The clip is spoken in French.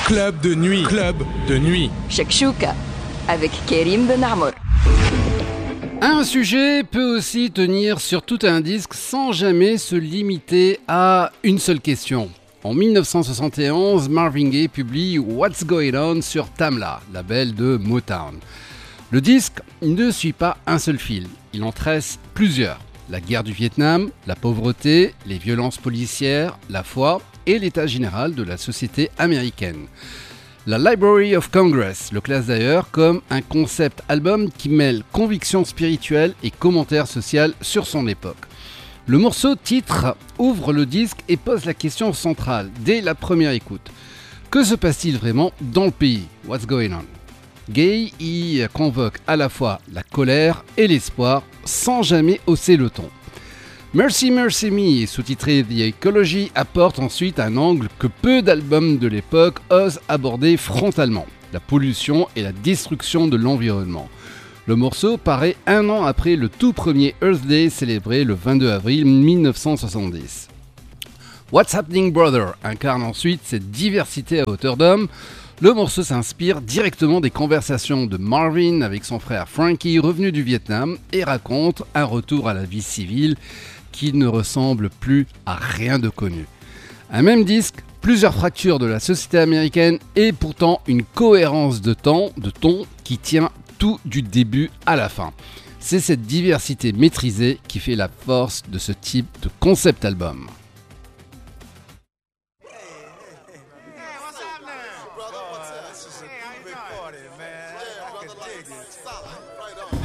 Club de nuit. Club de nuit. Shakshuka avec Karim Ben Amour. Un sujet peut aussi tenir sur tout un disque sans jamais se limiter à une seule question. En 1971, Marvin Gaye publie What's Going On sur Tamla, label de Motown. Le disque ne suit pas un seul fil, il en tresse plusieurs. La guerre du Vietnam, la pauvreté, les violences policières, la foi et l'état général de la société américaine. La Library of Congress le classe d'ailleurs comme un concept album qui mêle conviction spirituelle et commentaire social sur son époque. Le morceau titre ouvre le disque et pose la question centrale dès la première écoute. Que se passe-t-il vraiment dans le pays? What's going on? Gaye y convoque à la fois la colère et l'espoir sans jamais hausser le ton. Mercy Mercy Me, sous-titré The Ecology, apporte ensuite un angle que peu d'albums de l'époque osent aborder frontalement, la pollution et la destruction de l'environnement. Le morceau paraît un an après le tout premier Earth Day célébré le 22 avril 1970. What's Happening Brother incarne ensuite cette diversité à hauteur d'homme. Le morceau s'inspire directement des conversations de Marvin avec son frère Frankie revenu du Vietnam et raconte un retour à la vie civile qui ne ressemble plus à rien de connu. Un même disque, plusieurs fractures de la société américaine et pourtant une cohérence de ton qui tient tout du début à la fin. C'est cette diversité maîtrisée qui fait la force de ce type de concept album.